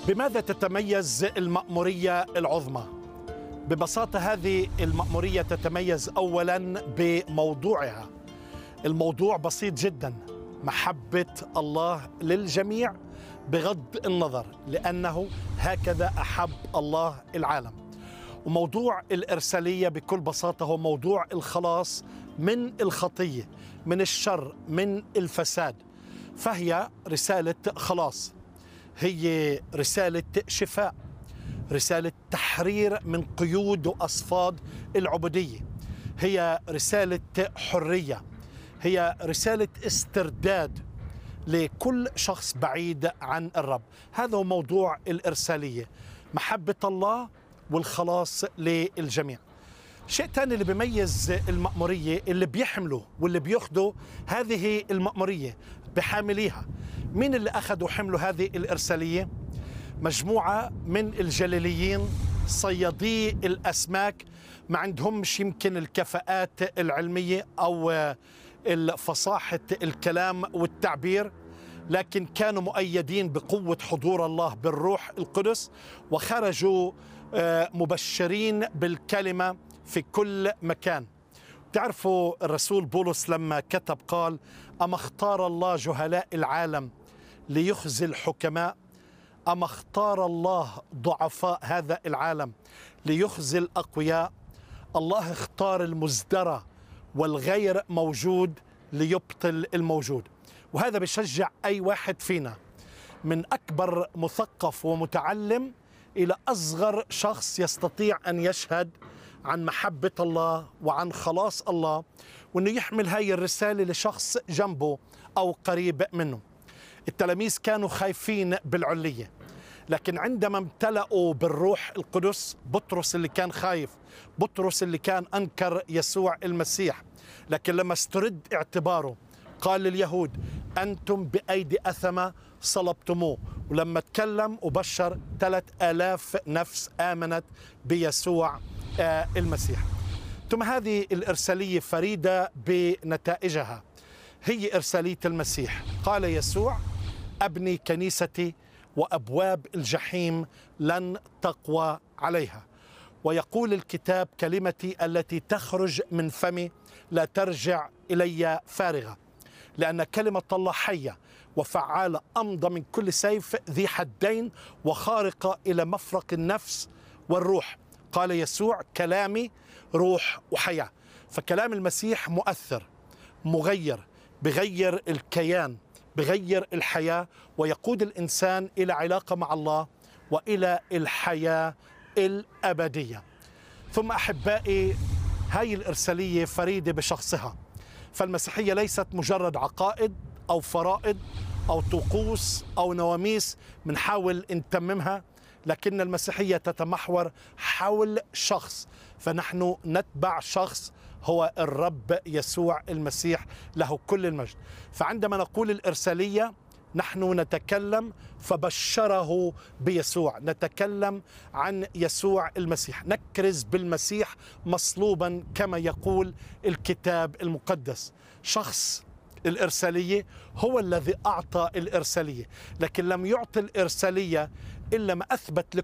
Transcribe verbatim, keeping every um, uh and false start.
بماذا تتميز المأمورية العظمى؟ ببساطة هذه المأمورية تتميز أولاً بموضوعها. الموضوع بسيط جداً: محبة الله للجميع بغض النظر، لأنه هكذا أحب الله العالم. وموضوع الإرسالية بكل بساطة هو موضوع الخلاص من الخطية، من الشر، من الفساد. فهي رسالة خلاص، هي رسالة شفاء، رسالة تحرير من قيود وأصفاد العبودية، هي رسالة حرية، هي رسالة استرداد لكل شخص بعيد عن الرب. هذا هو موضوع الإرسالية: محبة الله والخلاص للجميع. شيء ثاني اللي بيميز المأمورية اللي بيحملوا واللي بياخذوا هذه المأمورية بحامليها. مين اللي أخذوا حملوا هذه الإرسالية؟ مجموعة من الجليليين، صيادي الأسماك، ما عندهمش يمكن الكفاءات العلمية أو الفصاحة الكلام والتعبير، لكن كانوا مؤيدين بقوة حضور الله بالروح القدس، وخرجوا مبشرين بالكلمة في كل مكان. تعرفوا الرسول بولس لما كتب قال: أما اختار الله جهلاء العالم ليخزي الحكماء؟ أما اختار الله ضعفاء هذا العالم ليخزي الأقوياء؟ الله اختار المزدرى والغير موجود ليبطل الموجود. وهذا بيشجع أي واحد فينا، من أكبر مثقف ومتعلم إلى أصغر شخص يستطيع أن يشهد عن محبة الله وعن خلاص الله، وأنه يحمل هاي الرسالة لشخص جنبه أو قريب منه. التلاميذ كانوا خايفين بالعلية، لكن عندما امتلأوا بالروح القدس، بطرس اللي كان خايف، بطرس اللي كان أنكر يسوع المسيح، لكن لما استرد اعتباره قال لليهود: أنتم بأيدي أثمة صلبتموه. ولما تكلم وبشر ثلاث آلاف نفس آمنت بيسوع المسيح. ثم هذه الإرسالية فريدة بنتائجها، هي إرسالية المسيح. قال يسوع: أبني كنيستي وأبواب الجحيم لن تقوى عليها. ويقول الكتاب: كلمتي التي تخرج من فمي لا ترجع إلي فارغة، لأن كلمة الله حية وفعالة، أمضى من كل سيف ذي حدين، وخارقة إلى مفرق النفس والروح. قال يسوع: كلامي روح وحياة. فكلام المسيح مؤثر، مغير، بغير الكيان، بغير الحياة، ويقود الإنسان إلى علاقة مع الله وإلى الحياة الأبدية. ثم أحبائي، هاي الإرسالية فريدة بشخصها. فالمسيحية ليست مجرد عقائد أو فرائض أو طقوس أو نواميس منحاول نتممها، لكن المسيحية تتمحور حول شخص، فنحن نتبع شخص هو الرب يسوع المسيح، له كل المجد. فعندما نقول الإرسالية، نحن نتكلم فبشره بيسوع، نتكلم عن يسوع المسيح، نكرز بالمسيح مصلوبا كما يقول الكتاب المقدس. شخص الإرسالية هو الذي أعطى الإرسالية، لكن لم يعطي الإرسالية إلا ما أثبت